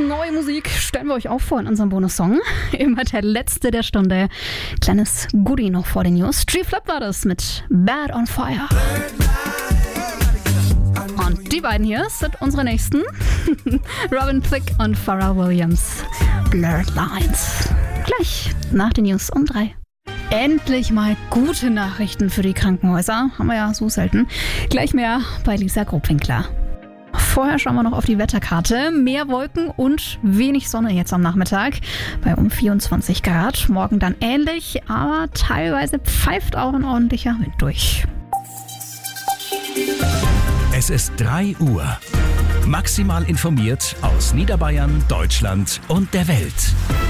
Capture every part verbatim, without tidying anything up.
neue Musik stellen wir euch auch vor in unserem Bonus-Song. Immer der letzte der Stunde. Kleines Goodie noch vor den News. G-Flip war das mit Bad on Fire. Und die beiden hier sind unsere nächsten. Robin Thicke und Pharrell Williams. Blurred Lines. Gleich nach den News um drei. Endlich mal gute Nachrichten für die Krankenhäuser. Haben wir ja so selten. Gleich mehr bei Lisa Grobwinkler. Vorher schauen wir noch auf die Wetterkarte. Mehr Wolken und wenig Sonne jetzt am Nachmittag bei um vierundzwanzig Grad. Morgen dann ähnlich, aber teilweise pfeift auch ein ordentlicher Wind durch. Es ist drei Uhr. Maximal informiert aus Niederbayern, Deutschland und der Welt.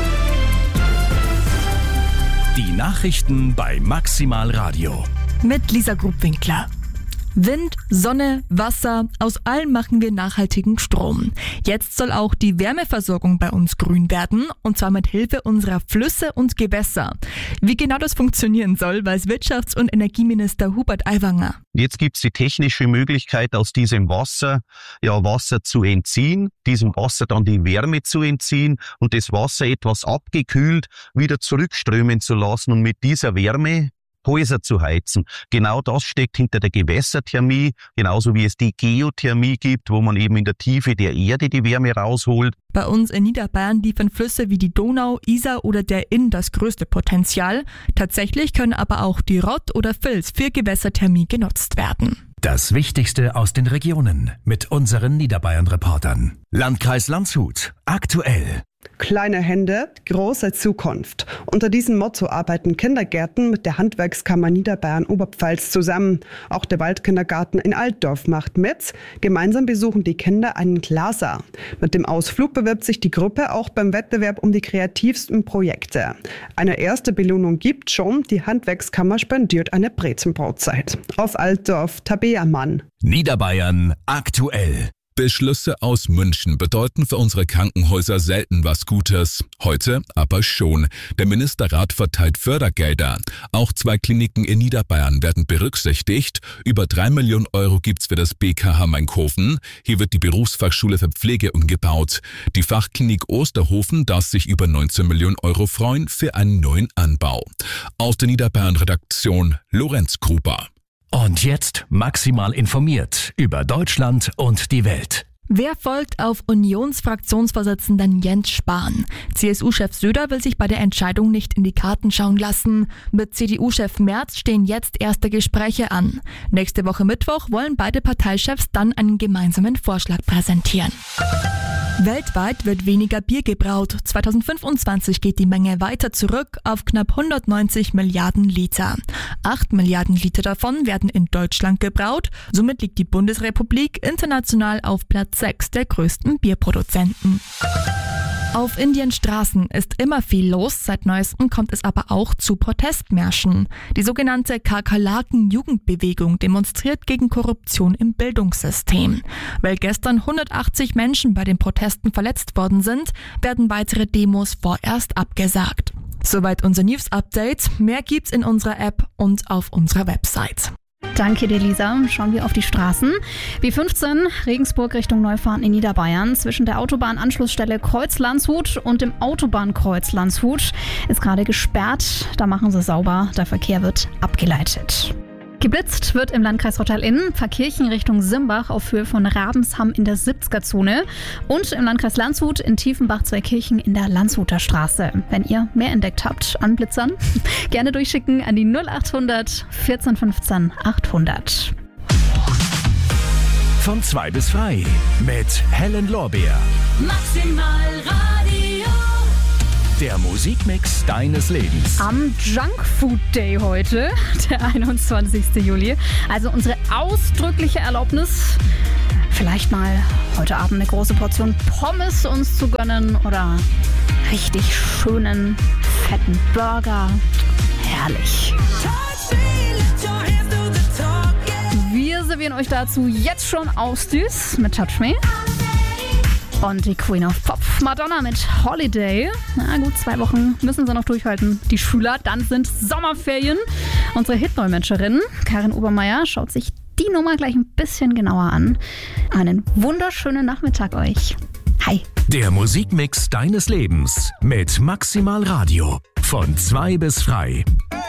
Die Nachrichten bei Maximal Radio. Mit Lisa Grobwinkler. Wind, Sonne, Wasser, aus allem machen wir nachhaltigen Strom. Jetzt soll auch die Wärmeversorgung bei uns grün werden, und zwar mit Hilfe unserer Flüsse und Gewässer. Wie genau das funktionieren soll, weiß Wirtschafts- und Energieminister Hubert Aiwanger. Jetzt gibt es die technische Möglichkeit, aus diesem Wasser ja Wasser zu entziehen, diesem Wasser dann die Wärme zu entziehen und das Wasser etwas abgekühlt wieder zurückströmen zu lassen und mit dieser Wärme Häuser zu heizen. Genau das steckt hinter der Gewässerthermie, genauso wie es die Geothermie gibt, wo man eben in der Tiefe der Erde die Wärme rausholt. Bei uns in Niederbayern liefern Flüsse wie die Donau, Isar oder der Inn das größte Potenzial. Tatsächlich können aber auch die Rott oder Vils für Gewässerthermie genutzt werden. Das Wichtigste aus den Regionen mit unseren Niederbayern-Reportern. Landkreis Landshut. Aktuell. Kleine Hände, große Zukunft. Unter diesem Motto arbeiten Kindergärten mit der Handwerkskammer Niederbayern-Oberpfalz zusammen. Auch der Waldkindergarten in Altdorf macht mit. Gemeinsam besuchen die Kinder einen Glaser. Mit dem Ausflug bewirbt sich die Gruppe auch beim Wettbewerb um die kreativsten Projekte. Eine erste Belohnung gibt schon. Die Handwerkskammer spendiert eine Brezenbrotzeit. Auf Altdorf, Tabea Mann. Niederbayern aktuell. Beschlüsse aus München bedeuten für unsere Krankenhäuser selten was Gutes. Heute aber schon. Der Ministerrat verteilt Fördergelder. Auch zwei Kliniken in Niederbayern werden berücksichtigt. Über drei Millionen Euro gibt's für das B K H Mainkofen. Hier wird die Berufsfachschule für Pflege umgebaut. Die Fachklinik Osterhofen darf sich über neunzehn Millionen Euro freuen für einen neuen Anbau. Aus der Niederbayern-Redaktion Lorenz Gruber. Und jetzt maximal informiert über Deutschland und die Welt. Wer folgt auf Unionsfraktionsvorsitzenden Jens Spahn? C S U-Chef Söder will sich bei der Entscheidung nicht in die Karten schauen lassen. Mit C D U-Chef Merz stehen jetzt erste Gespräche an. Nächste Woche Mittwoch wollen beide Parteichefs dann einen gemeinsamen Vorschlag präsentieren. Weltweit wird weniger Bier gebraut. zweitausendfünfundzwanzig geht die Menge weiter zurück auf knapp hundertneunzig Milliarden Liter. acht Milliarden Liter davon werden in Deutschland gebraut. Somit liegt die Bundesrepublik international auf Platz sechs der größten Bierproduzenten. Auf Indiens Straßen ist immer viel los, seit neuestem kommt es aber auch zu Protestmärschen. Die sogenannte Kakerlaken-Jugendbewegung demonstriert gegen Korruption im Bildungssystem. Weil gestern hundertachtzig Menschen bei den Protesten verletzt worden sind, werden weitere Demos vorerst abgesagt. Soweit unser News-Update. Mehr gibt's in unserer App und auf unserer Website. Danke dir, Lisa. Schauen wir auf die Straßen. B fünfzehn, Regensburg Richtung Neufahren in Niederbayern. Zwischen der Autobahnanschlussstelle Kreuz-Landshut und dem Autobahnkreuz Landshut ist gerade gesperrt. Da machen sie sauber. Der Verkehr wird abgeleitet. Geblitzt wird im Landkreis Rottal-Inn, Pfarrkirchen Richtung Simbach auf Höhe von Rabensham in der siebziger-Zone und im Landkreis Landshut in Tiefenbach-Zweikirchen in der Landshuter Straße. Wenn ihr mehr entdeckt habt an Blitzern, gerne durchschicken an die null achthundert vierzehn fünfzehn achthundert. Von zwei bis frei mit Helen Lorbeer. Maximal Radio. Der Musikmix deines Lebens. Am Junkfood Day heute, der einundzwanzigsten Juli. Also unsere ausdrückliche Erlaubnis, vielleicht mal heute Abend eine große Portion Pommes uns zu gönnen oder richtig schönen, fetten Burger. Herrlich. Wir servieren euch dazu jetzt schon Ausdüs mit Touch Me. Und die Queen of Pop, Madonna mit Holiday. Na gut, zwei Wochen müssen sie noch durchhalten, die Schüler. Dann sind Sommerferien. Unsere Hitdolmetscherin Karin Obermeier schaut sich die Nummer gleich ein bisschen genauer an. Einen wunderschönen Nachmittag euch. Hi. Der Musikmix deines Lebens mit Maximal Radio. Von zwei bis frei.